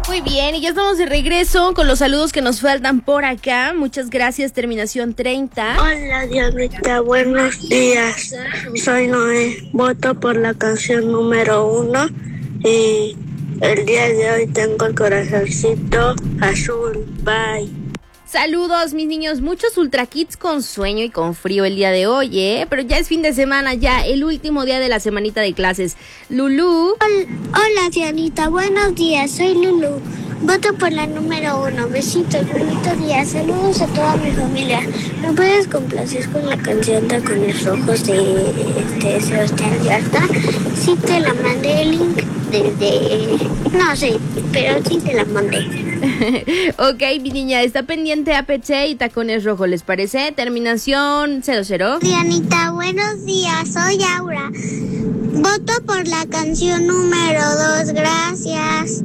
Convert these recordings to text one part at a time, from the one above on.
Muy bien, y ya estamos de regreso con los saludos que nos faltan por acá. Muchas gracias, terminación 30. Hola Dianita, buenos días. Soy Noé. Voto por la canción número 1. Y el día de hoy tengo el corazoncito azul. Bye. Saludos, mis niños, muchos Ultra Kids con sueño y con frío el día de hoy, pero ya es fin de semana, ya el último día de la semanita de clases. Lulú. Hola Dianita, buenos días, soy Lulú. Voto por la número 1. Besitos, bonito día. Saludos a toda mi familia. ¿Me puedes complacer con la canción Tacones Rojos de Sebastián Yatra? Sí te la mandé el link desde... No sé, pero sí te la mandé. Ok, mi niña, está pendiente APC y Tacones Rojos, ¿les parece? Terminación 00. Dianita, buenos días, soy Aura. Voto por la canción número 2, gracias.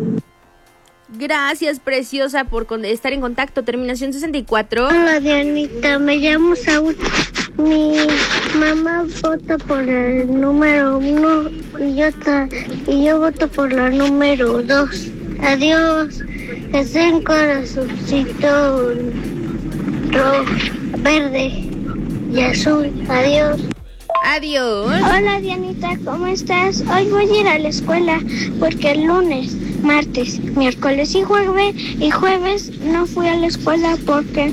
Gracias, preciosa, por estar en contacto. Terminación 64. Hola, Dianita, me llamo Saúl. Mi mamá vota por el número 1 y yo voto por la número 2. Adiós. Que sea en corazoncito rojo, verde y azul. Adiós. Adiós. Hola Dianita, ¿cómo estás? Hoy voy a ir a la escuela porque el lunes, martes, miércoles y jueves no fui a la escuela porque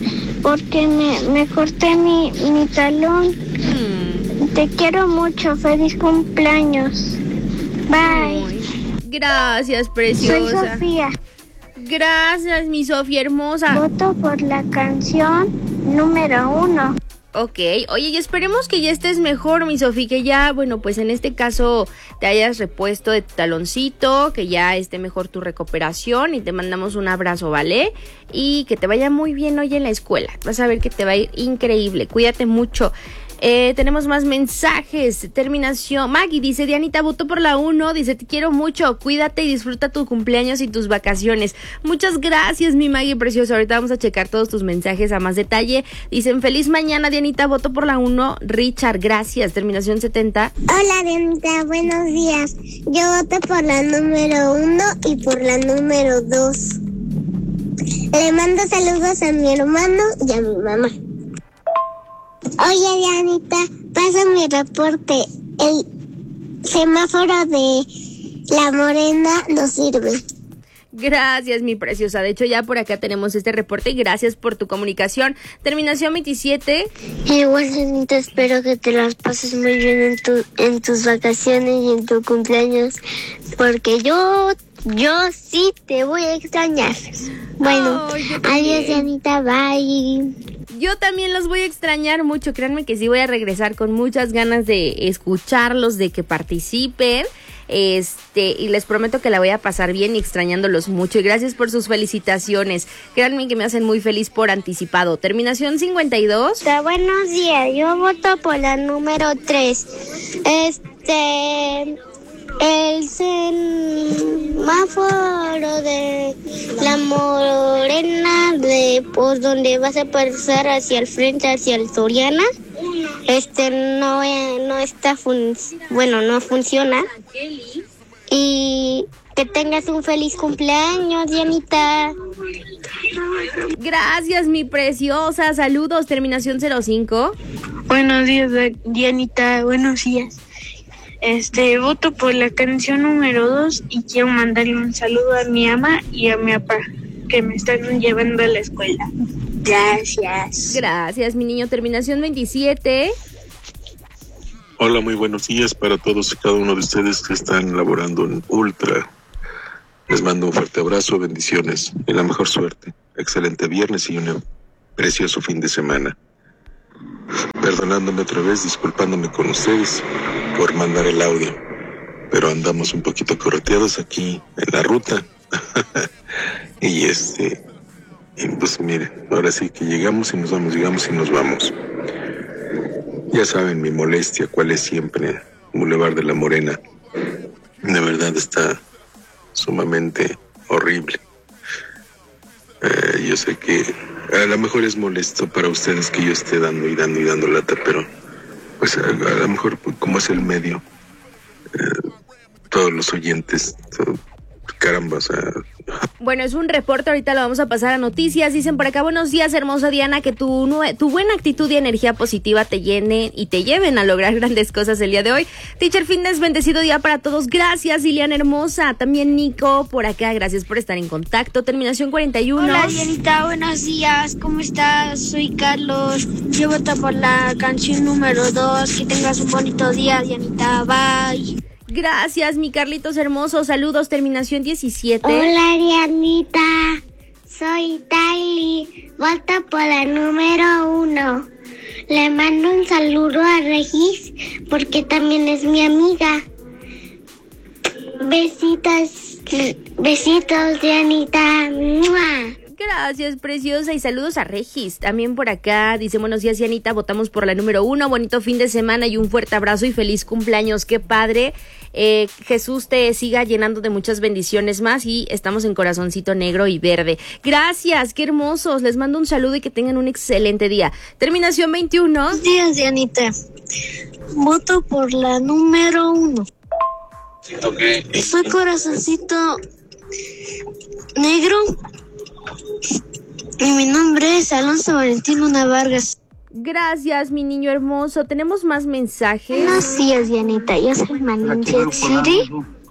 me corté mi talón. Te quiero mucho, feliz cumpleaños. Bye. Gracias, preciosa. Soy Sofía. Gracias, mi Sofía hermosa. Voto por la canción número 1. Ok, oye, y esperemos que ya estés mejor, mi Sofía, que ya, bueno, pues en este caso te hayas repuesto de tu taloncito, que ya esté mejor tu recuperación y te mandamos un abrazo, ¿vale? Y que te vaya muy bien hoy en la escuela, vas a ver que te va a ir increíble, cuídate mucho. Tenemos más mensajes. Terminación. Maggie dice: Dianita, voto por la 1. Dice: te quiero mucho. Cuídate y disfruta tu cumpleaños y tus vacaciones. Muchas gracias, mi Maggie preciosa. Ahorita vamos a checar todos tus mensajes a más detalle. Dicen: feliz mañana, Dianita, voto por la 1. Richard, gracias. Terminación 70. Hola, Dianita, buenos días. Yo voto por la número 1 y por la número 2. Le mando saludos a mi hermano y a mi mamá. Oye, Dianita, pasa mi reporte. El semáforo de la Morena no sirve. Gracias, mi preciosa. De hecho, ya por acá tenemos este reporte y gracias por tu comunicación. Terminación 27. Igual, Dianita, espero que te las pases muy bien en tus vacaciones y en tu cumpleaños, porque yo sí te voy a extrañar. Bueno, adiós, Dianita, bye. Yo también los voy a extrañar mucho, créanme que sí voy a regresar con muchas ganas de escucharlos, de que participen, y les prometo que la voy a pasar bien y extrañándolos mucho, y gracias por sus felicitaciones, créanme que me hacen muy feliz por anticipado. Terminación 52. Buenos días, yo voto por la número 3. El semáforo de la Morena por donde vas a pasar hacia el frente, hacia el Soriana, no funciona. Y que tengas un feliz cumpleaños, Dianita. Gracias, mi preciosa. Saludos. Terminación 05. Buenos días, Dianita. Buenos días. Voto por la canción número 2 y quiero mandarle un saludo a mi mamá y a mi papá que me están llevando a la escuela. Gracias. Gracias, mi niño. Terminación 27. Hola, muy buenos días para todos y cada uno de ustedes que están laborando en Ultra. Les mando un fuerte abrazo, bendiciones y la mejor suerte. Excelente viernes y un precioso fin de semana. Perdonándome otra vez, disculpándome con ustedes por mandar el audio, pero andamos un poquito correteados aquí en la ruta. y pues miren, ahora sí que llegamos y nos vamos, llegamos y nos vamos. Ya saben mi molestia, cuál es siempre Boulevard de la Morena. De verdad está sumamente horrible. Yo sé que a lo mejor es molesto para ustedes que yo esté dando lata, pero pues a lo mejor como es el medio, todos los oyentes, caramba, o sea, Bueno, es un reporte, ahorita lo vamos a pasar a noticias. Dicen por acá, buenos días, hermosa Diana, que tu buena actitud y energía positiva te llenen y te lleven a lograr grandes cosas el día de hoy. Teacher Fitness, bendecido día para todos. Gracias, Liliana hermosa. También Nico por acá, gracias por estar en contacto. Terminación 41. Hola, Dianita, buenos días. ¿Cómo estás? Soy Carlos. Yo voto por la canción número 2. Que tengas un bonito día, Dianita. Bye. Gracias, mi Carlitos hermoso. Saludos, terminación 17. Hola, Dianita. Soy Tylee. Voto por la número 1. Le mando un saludo a Regis porque también es mi amiga. Besitos, Dianita. ¡Mua! Gracias, preciosa, y saludos a Regis. También por acá dice, buenos días, Dianita, votamos por la número 1, bonito fin de semana y un fuerte abrazo y feliz cumpleaños, qué padre. Jesús te siga llenando de muchas bendiciones más y estamos en corazoncito negro y verde. Gracias, qué hermosos, les mando un saludo y que tengan un excelente día. Terminación 21. Buenos días, Dianita. Voto por la número 1. Soy corazoncito negro. Y mi nombre es Alonso Valentino Vargas. Gracias, mi niño hermoso. Tenemos más mensajes. Buenos días, Dianita. Yo soy Malinche City.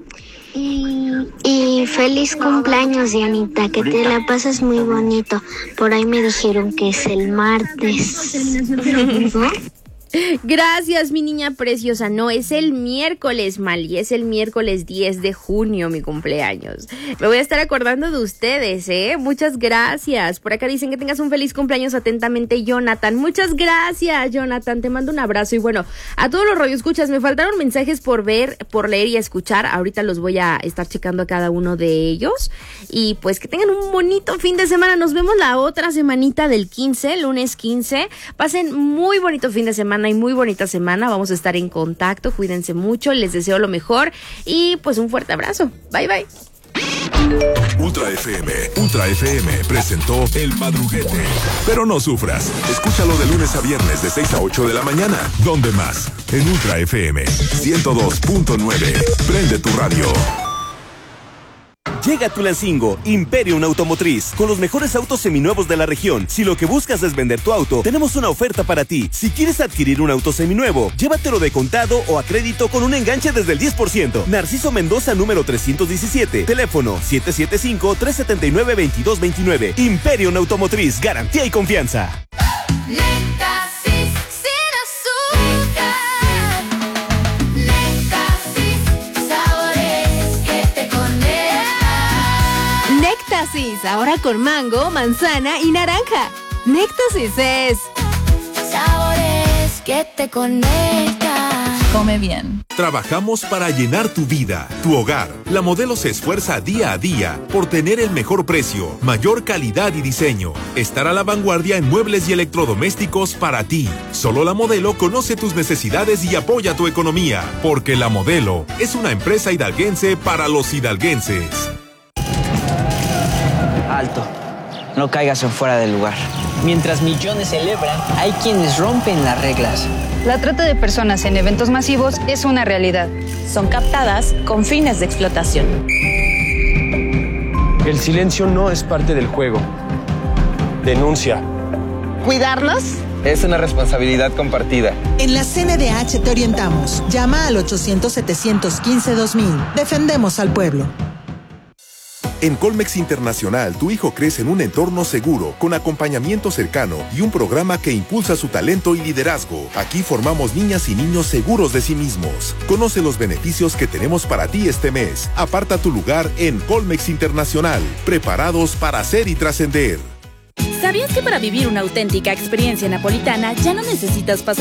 Y feliz cumpleaños, Dianita. Que te la pases muy bonito. Por ahí me dijeron que es el martes. ¿No? Gracias, mi niña preciosa. No, es el miércoles, Mali. Es el miércoles 10 de junio, mi cumpleaños. Me voy a estar acordando de ustedes, Muchas gracias. Por acá dicen que tengas un feliz cumpleaños atentamente, Jonathan. Muchas gracias, Jonathan. Te mando un abrazo. Y bueno, a todos los radioescuchas, me faltaron mensajes por ver, por leer y escuchar. Ahorita los voy a estar checando a cada uno de ellos. Y pues que tengan un bonito fin de semana. Nos vemos la otra semanita del 15, lunes 15. Pasen muy bonito fin de semana y muy bonita semana. Vamos a estar en contacto, cuídense mucho, les deseo lo mejor y pues un fuerte abrazo. Bye bye. Ultra FM presentó El Madruguete. Pero no sufras, escúchalo de lunes a viernes de 6 a 8 de la mañana. ¿Dónde más? En Ultra FM 102.9. Prende tu radio. Llega a Tulancingo, Imperium Automotriz, con los mejores autos seminuevos de la región. Si lo que buscas es vender tu auto, tenemos una oferta para ti. Si quieres adquirir un auto seminuevo, llévatelo de contado o a crédito con un enganche desde el 10%. Narciso Mendoza, número 317. Teléfono 775-379-2229. Imperium Automotriz, garantía y confianza. Néctasis, ahora con mango, manzana y naranja. Néctasis es sabores que te conectan. Come bien. Trabajamos para llenar tu vida, tu hogar. La Modelo se esfuerza día a día por tener el mejor precio, mayor calidad y diseño. Estar a la vanguardia en muebles y electrodomésticos para ti. Solo La Modelo conoce tus necesidades y apoya tu economía. Porque La Modelo es una empresa hidalguense para los hidalguenses. Alto, no caigas en fuera del lugar. Mientras millones celebran, hay quienes rompen las reglas. La trata de personas en eventos masivos es una realidad. Son captadas con fines de explotación. El silencio no es parte del juego. Denuncia. ¿Cuidarlos? Es una responsabilidad compartida. En la CNDH te orientamos. Llama al 800-715-2000. Defendemos al pueblo. En Colmex Internacional, tu hijo crece en un entorno seguro, con acompañamiento cercano y un programa que impulsa su talento y liderazgo. Aquí formamos niñas y niños seguros de sí mismos. Conoce los beneficios que tenemos para ti este mes. Aparta tu lugar en Colmex Internacional, preparados para hacer y trascender. ¿Sabías que para vivir una auténtica experiencia napolitana ya no necesitas pasar